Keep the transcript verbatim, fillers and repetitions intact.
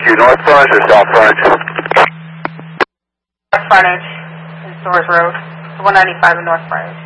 you north frontage or south frontage? North frontage, in Stores Road, one ninety-five in North frontage.